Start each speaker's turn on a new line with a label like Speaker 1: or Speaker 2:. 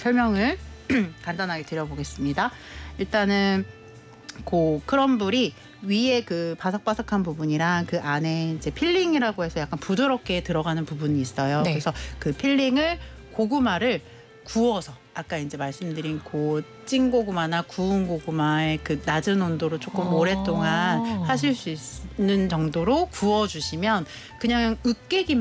Speaker 1: 설명을 간단하게 드려보겠습니다. 일단은 그 크럼블이 위에 그 바삭바삭한 부분이랑 그 안에 이제 필링이라고 해서 약간 부드럽게 들어가는 부분이 있어요.
Speaker 2: 네.
Speaker 1: 그래서 그 필링을 고구마를 구워서 아까 이제 말씀드린 그 찐 고구마나 구운 고구마의 그 낮은 온도로 조금 오랫동안 하실 수 있는 정도로 구워주시면 그냥 으깨기만